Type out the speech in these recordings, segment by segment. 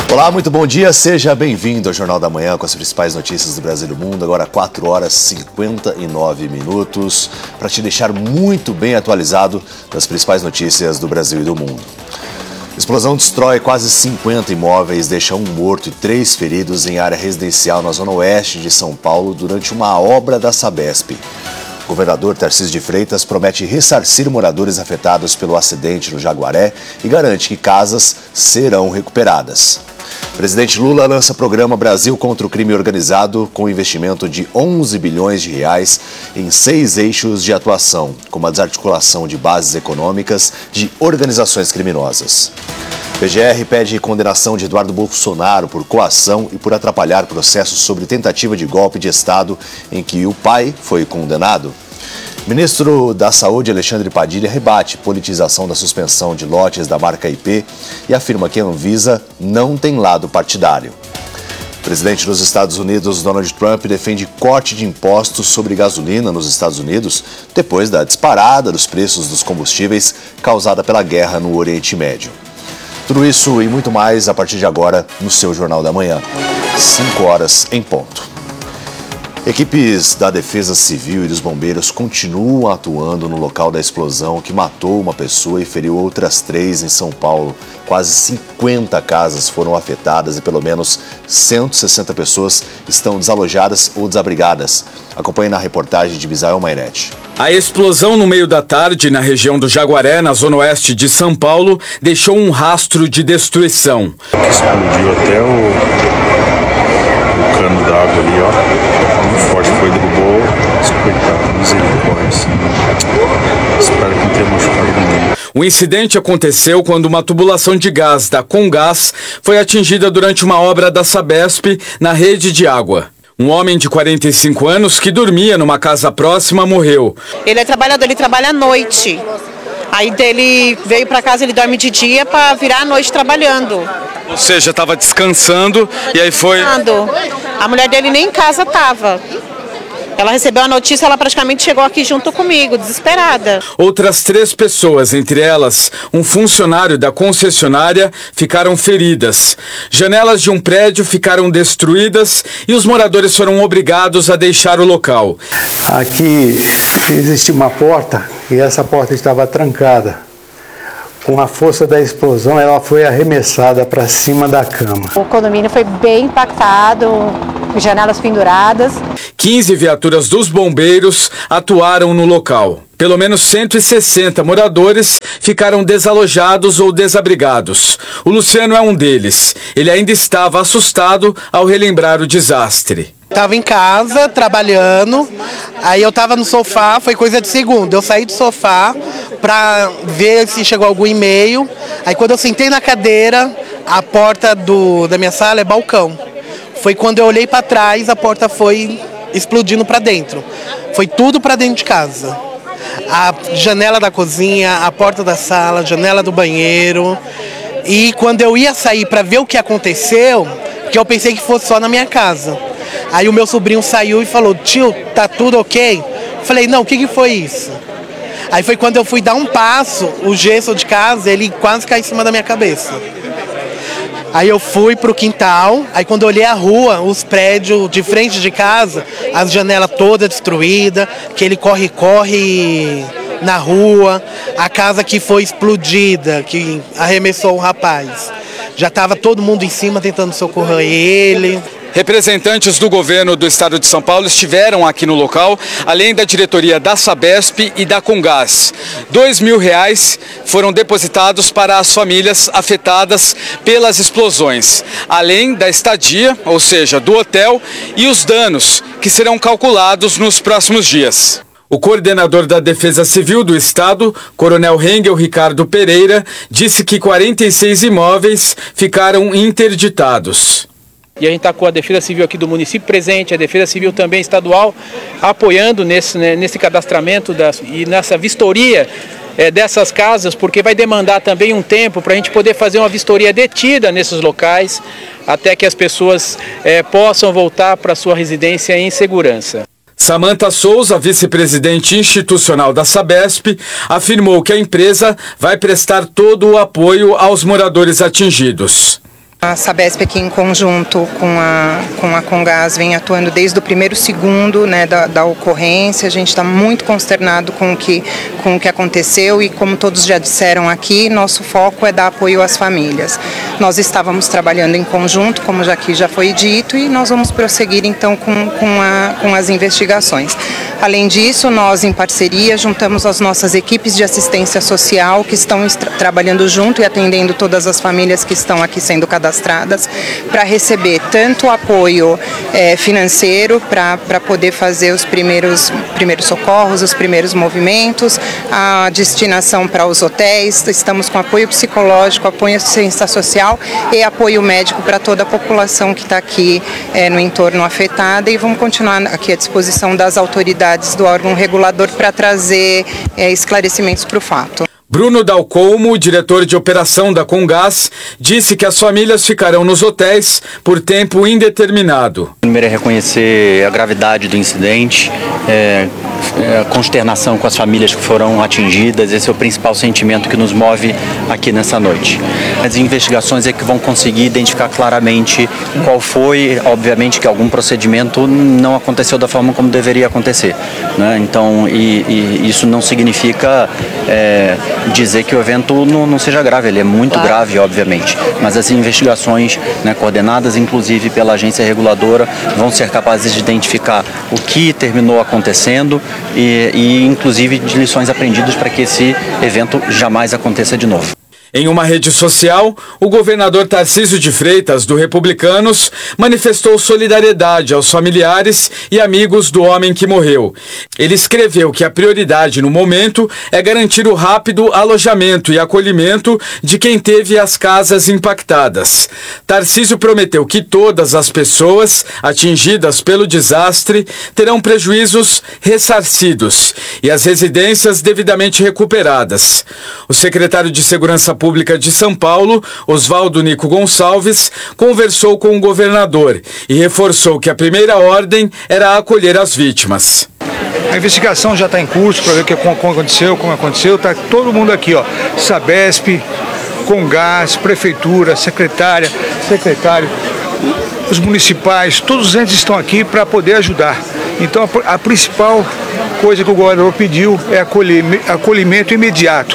Olá, muito bom dia, seja bem-vindo ao Jornal da Manhã com as principais notícias do Brasil e do mundo. Agora 4 horas e 59 minutos para te deixar muito bem atualizado das principais notícias do Brasil e do mundo. Explosão destrói quase 50 imóveis, deixa um morto e 3 feridos em área residencial na zona oeste de São Paulo durante uma obra da Sabesp. O governador Tarcísio de Freitas promete ressarcir moradores afetados pelo acidente no Jaguaré e garante que casas serão recuperadas. Presidente Lula lança programa Brasil contra o crime organizado com investimento de 11 bilhões de reais em 6 eixos de atuação, como a desarticulação de bases econômicas de organizações criminosas. PGR pede condenação de Eduardo Bolsonaro por coação e por atrapalhar processos sobre tentativa de golpe de Estado em que o pai foi condenado. Ministro da Saúde, Alexandre Padilha, rebate politização da suspensão de lotes da marca IP e afirma que a Anvisa não tem lado partidário. O presidente dos Estados Unidos, Donald Trump, defende corte de impostos sobre gasolina nos Estados Unidos depois da disparada dos preços dos combustíveis causada pela guerra no Oriente Médio. Tudo isso e muito mais a partir de agora no seu Jornal da Manhã, 5 horas em ponto. Equipes da Defesa Civil e dos bombeiros continuam atuando no local da explosão que matou uma pessoa e feriu outras 3 em São Paulo. Quase 50 casas foram afetadas e pelo menos 160 pessoas estão desalojadas ou desabrigadas. Acompanhe na reportagem de Misael Mainetti. A explosão no meio da tarde na região do Jaguaré, na zona oeste de São Paulo, deixou um rastro de destruição. Explodiu até o cano d'água ali, ó. Muito forte, foi, derrubou, coitado, misericórdia. Espero que não tenha machucado ninguém. O incidente aconteceu quando uma tubulação de gás da Comgás foi atingida durante uma obra da Sabesp na rede de água. Um homem de 45 anos que dormia numa casa próxima morreu. Ele é trabalhador, ele trabalha à noite. Aí dele veio para casa, ele dorme de dia para virar à noite trabalhando. Ou seja, estava descansando e aí foi... A mulher dele nem em casa estava. Ela recebeu a notícia, ela praticamente chegou aqui junto comigo, desesperada. Outras 3 pessoas, entre elas um funcionário da concessionária, ficaram feridas. Janelas de um prédio ficaram destruídas e os moradores foram obrigados a deixar o local. Aqui existe uma porta e essa porta estava trancada. Com a força da explosão, ela foi arremessada para cima da cama. O condomínio foi bem impactado, janelas penduradas. 15 viaturas dos bombeiros atuaram no local. Pelo menos 160 moradores ficaram desalojados ou desabrigados. O Luciano é um deles. Ele ainda estava assustado ao relembrar o desastre. Estava em casa, trabalhando, aí eu estava no sofá, foi coisa de segundo. Eu saí do sofá para ver se chegou algum e-mail. Aí quando eu sentei na cadeira, a porta da minha sala é balcão. Foi quando eu olhei para trás, a porta foi explodindo para dentro. Foi tudo para dentro de casa. A janela da cozinha, a porta da sala, a janela do banheiro. E quando eu ia sair para ver o que aconteceu, porque eu pensei que fosse só na minha casa. Aí o meu sobrinho saiu e falou: tio, tá tudo ok? Falei: não, o que foi isso? Aí foi quando eu fui dar um passo, o gesso de casa, ele quase caiu em cima da minha cabeça. Aí eu fui pro quintal, aí quando eu olhei a rua, os prédios de frente de casa, as janelas todas destruídas, aquele corre-corre na rua, a casa que foi explodida, que arremessou o rapaz. Já estava todo mundo em cima tentando socorrer ele. Representantes do governo do estado de São Paulo estiveram aqui no local, além da diretoria da Sabesp e da Comgás. R$2.000 foram depositados para as famílias afetadas pelas explosões, além da estadia, ou seja, do hotel, e os danos que serão calculados nos próximos dias. O coordenador da Defesa Civil do Estado, Coronel Hengel Ricardo Pereira, disse que 46 imóveis ficaram interditados. E a gente está com a Defesa Civil aqui do município presente, a Defesa Civil também estadual, apoiando nesse cadastramento e nessa vistoria dessas casas, porque vai demandar também um tempo para a gente poder fazer uma vistoria detida nesses locais, até que as pessoas possam voltar para sua residência em segurança. Samanta Souza, vice-presidente institucional da Sabesp, afirmou que a empresa vai prestar todo o apoio aos moradores atingidos. A Sabesp aqui em conjunto com a Comgás vem atuando desde o primeiro segundo, né, da ocorrência. A gente está muito consternado com o que aconteceu e, como todos já disseram aqui, nosso foco é dar apoio às famílias. Nós estávamos trabalhando em conjunto, como aqui já foi dito, e nós vamos prosseguir então com as investigações. Além disso, nós em parceria juntamos as nossas equipes de assistência social que estão trabalhando junto e atendendo todas as famílias que estão aqui sendo cadastradas para receber tanto apoio financeiro para poder fazer os primeiros socorros, os primeiros movimentos, a destinação para os hotéis. Estamos com apoio psicológico, apoio assistência social e apoio médico para toda a população que está aqui no entorno afetada, e vamos continuar aqui à disposição das autoridades do órgão regulador para trazer esclarecimentos para o fato. Bruno Dalcomo, diretor de operação da Comgás, disse que as famílias ficarão nos hotéis por tempo indeterminado. Primeiro é reconhecer a gravidade do incidente, a consternação com as famílias que foram atingidas. Esse é o principal sentimento que nos move aqui nessa noite. As investigações é que vão conseguir identificar claramente qual foi, obviamente que algum procedimento não aconteceu da forma como deveria acontecer, né? Então, isso não significa dizer que o evento não seja grave, ele é muito grave, obviamente, mas as investigações, né, coordenadas inclusive pela agência reguladora, vão ser capazes de identificar o que terminou acontecendo e inclusive de lições aprendidas para que esse evento jamais aconteça de novo. Em uma rede social, o governador Tarcísio de Freitas, do Republicanos, manifestou solidariedade aos familiares e amigos do homem que morreu. Ele escreveu que a prioridade no momento é garantir o rápido alojamento e acolhimento de quem teve as casas impactadas. Tarcísio prometeu que todas as pessoas atingidas pelo desastre terão prejuízos ressarcidos e as residências devidamente recuperadas. O secretário de Segurança Pública de São Paulo, Oswaldo Nico Gonçalves, conversou com o governador e reforçou que a primeira ordem era acolher as vítimas. A investigação já está em curso para ver como aconteceu. Está todo mundo aqui, ó, Sabesp, Comgás, Prefeitura, secretário, os municipais, todos os entes estão aqui para poder ajudar. Então a principal coisa que o governador pediu é acolhimento imediato.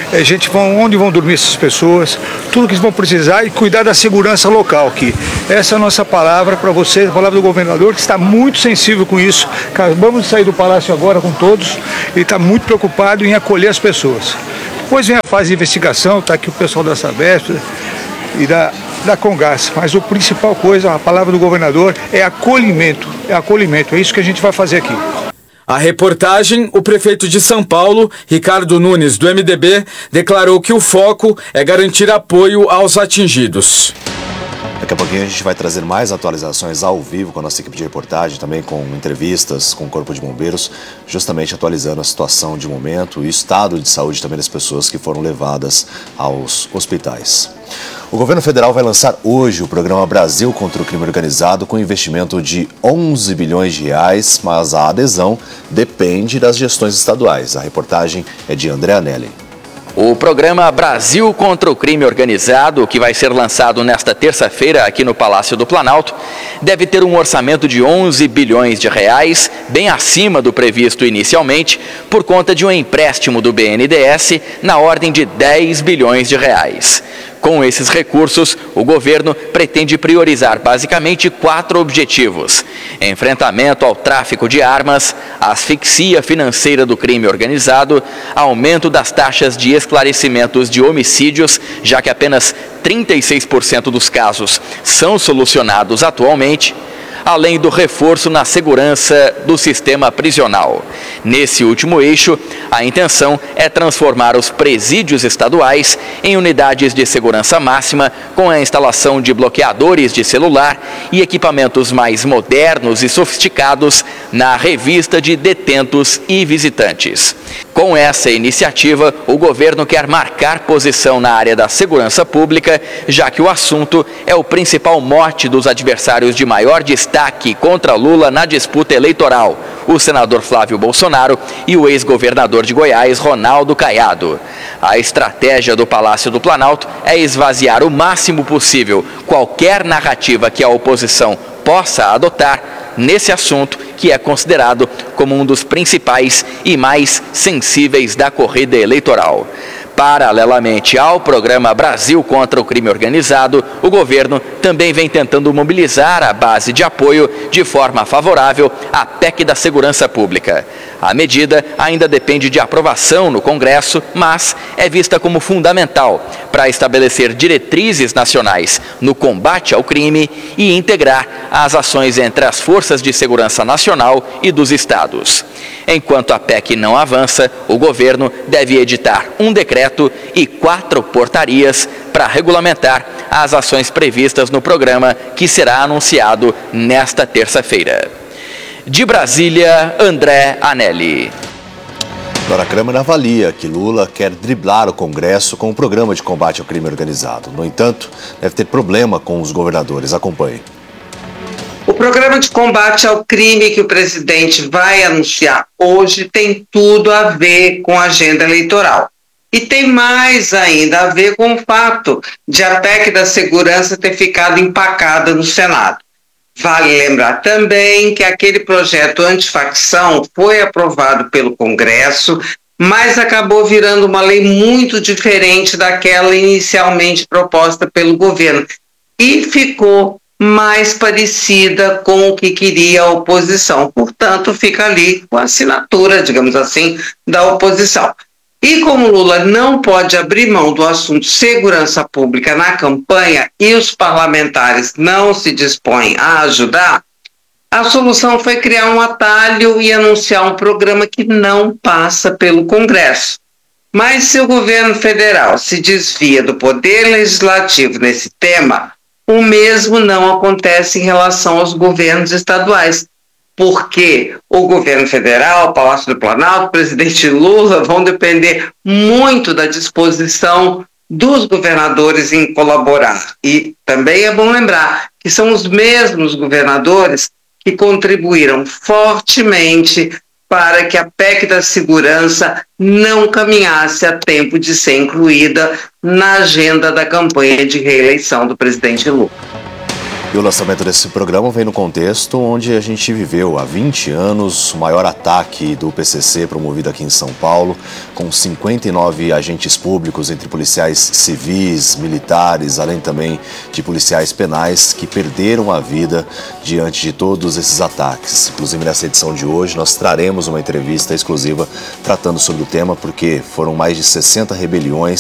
Onde vão dormir essas pessoas, tudo que eles vão precisar e cuidar da segurança local aqui. Essa é a nossa palavra para vocês, a palavra do governador, que está muito sensível com isso. Acabamos de sair do palácio agora com todos e está muito preocupado em acolher as pessoas. Depois vem a fase de investigação, está aqui o pessoal da Sabesp e da Comgás, mas a principal coisa, a palavra do governador, é acolhimento, é isso que a gente vai fazer aqui. A reportagem, o prefeito de São Paulo, Ricardo Nunes, do MDB, declarou que o foco é garantir apoio aos atingidos. Daqui a pouquinho a gente vai trazer mais atualizações ao vivo com a nossa equipe de reportagem, também com entrevistas com o Corpo de Bombeiros, justamente atualizando a situação de momento e o estado de saúde também das pessoas que foram levadas aos hospitais. O governo federal vai lançar hoje o programa Brasil contra o Crime Organizado com investimento de 11 bilhões de reais, mas a adesão depende das gestões estaduais. A reportagem é de André Anelli. O programa Brasil contra o Crime Organizado, que vai ser lançado nesta terça-feira aqui no Palácio do Planalto, deve ter um orçamento de 11 bilhões de reais, bem acima do previsto inicialmente, por conta de um empréstimo do BNDES na ordem de 10 bilhões de reais. Com esses recursos, o governo pretende priorizar basicamente 4 objetivos: enfrentamento ao tráfico de armas, asfixia financeira do crime organizado, aumento das taxas de esclarecimentos de homicídios, já que apenas 36% dos casos são solucionados atualmente, além do reforço na segurança do sistema prisional. Nesse último eixo, a intenção é transformar os presídios estaduais em unidades de segurança máxima, com a instalação de bloqueadores de celular e equipamentos mais modernos e sofisticados na revista de detentos e visitantes. Com essa iniciativa, o governo quer marcar posição na área da segurança pública, já que o assunto é o principal mote dos adversários de maior destaque contra Lula na disputa eleitoral, o senador Flávio Bolsonaro e o ex-governador de Goiás, Ronaldo Caiado. A estratégia do Palácio do Planalto é esvaziar o máximo possível qualquer narrativa que a oposição possa adotar nesse assunto que é considerado como um dos principais e mais sensíveis da corrida eleitoral. Paralelamente ao programa Brasil contra o Crime Organizado, o governo também vem tentando mobilizar a base de apoio de forma favorável à PEC da Segurança Pública. A medida ainda depende de aprovação no Congresso, mas é vista como fundamental para estabelecer diretrizes nacionais no combate ao crime e integrar as ações entre as forças de segurança nacional e dos estados. Enquanto a PEC não avança, o governo deve editar um decreto e 4 portarias para regulamentar as ações previstas no programa que será anunciado nesta terça-feira. De Brasília, André Anelli. Agora, a Câmara avalia que Lula quer driblar o Congresso com o programa de combate ao crime organizado. No entanto, deve ter problema com os governadores. Acompanhe. O programa de combate ao crime que o presidente vai anunciar hoje tem tudo a ver com a agenda eleitoral. E tem mais ainda a ver com o fato de a PEC da segurança ter ficado empacada no Senado. Vale lembrar também que aquele projeto antifacção foi aprovado pelo Congresso, mas acabou virando uma lei muito diferente daquela inicialmente proposta pelo governo e ficou mais parecida com o que queria a oposição. Portanto, fica ali com a assinatura, digamos assim, da oposição. E como Lula não pode abrir mão do assunto segurança pública na campanha e os parlamentares não se dispõem a ajudar, a solução foi criar um atalho e anunciar um programa que não passa pelo Congresso. Mas se o governo federal se desvia do poder legislativo nesse tema, o mesmo não acontece em relação aos governos estaduais, porque o governo federal, o Palácio do Planalto, o presidente Lula vão depender muito da disposição dos governadores em colaborar. E também é bom lembrar que são os mesmos governadores que contribuíram fortemente para que a PEC da segurança não caminhasse a tempo de ser incluída na agenda da campanha de reeleição do presidente Lula. E o lançamento desse programa vem no contexto onde a gente viveu há 20 anos o maior ataque do PCC promovido aqui em São Paulo, com 59 agentes públicos, entre policiais civis, militares, além também de policiais penais, que perderam a vida diante de todos esses ataques. Inclusive, nessa edição de hoje, nós traremos uma entrevista exclusiva tratando sobre o tema, porque foram mais de 60 rebeliões